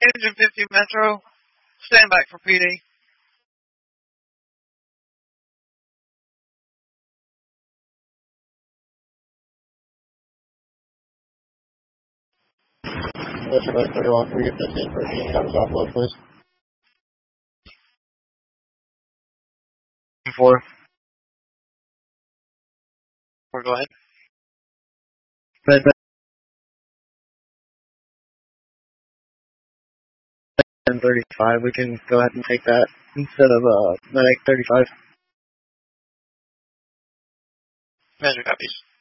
Engine 50 Metro, stand back for PD. What's about 31 for your 15 for the comes offload, please? 4. Go ahead. Red 35, we can go ahead and take that instead of medic 35. Measure copies.